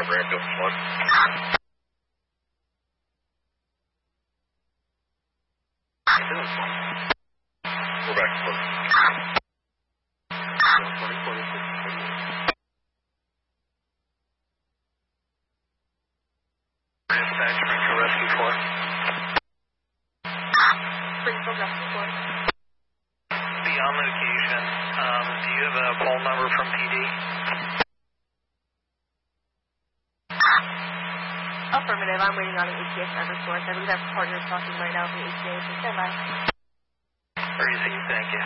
Ranfield 1. We're back to 20. Dispatch, Springfield Rescue 4. Springfield Rescue 4. Beyond location, do you have a poll number from PD? Affirmative. I'm waiting on an ATA service source. I believe our partner is talking right now from the ATA, so stand by. Receive, thank you.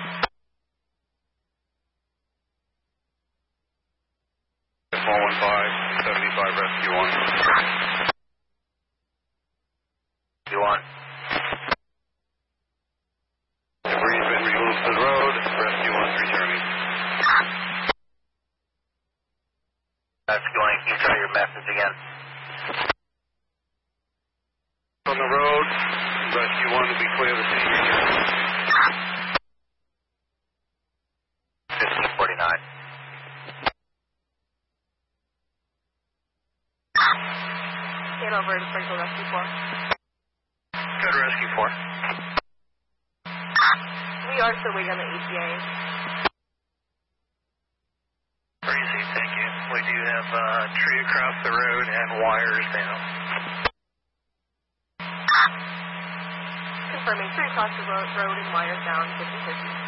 F115, 75 Rescue 1. You on? Debris has been removed to the road. Rescue 1's returning. That's going. Can you try your message again? On the road, Rescue 1 to be clear to see you. 1549. Get over to Springfield Rescue 4. Go to Rescue 4. We are still waiting on the ATA. Receive, thank you. We do have a tree across the road and wires down. Confirming 3 across the road and wires down, 50-50.